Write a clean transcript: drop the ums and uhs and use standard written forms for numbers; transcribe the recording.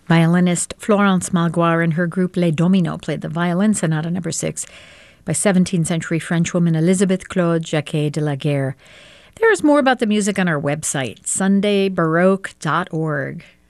Violinist Florence Malgoire and her group Les Dominos played the Violin Sonata No. 6 by 17th century Frenchwoman Elisabeth Claude Jacquet de la Guerre. There is more about the music on our website, sundaybaroque.org.